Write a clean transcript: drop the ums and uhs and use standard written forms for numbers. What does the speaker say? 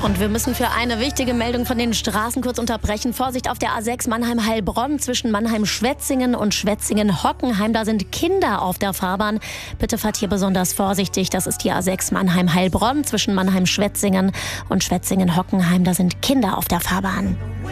Und wir müssen für eine wichtige Meldung von den Straßen kurz unterbrechen. Vorsicht auf der A6 Mannheim-Heilbronn zwischen Mannheim-Schwetzingen und Schwetzingen-Hockenheim. Da sind Kinder auf der Fahrbahn. Bitte fahrt hier besonders vorsichtig. Das ist die A6 Mannheim-Heilbronn zwischen Mannheim-Schwetzingen und Schwetzingen-Hockenheim. Da sind Kinder auf der Fahrbahn.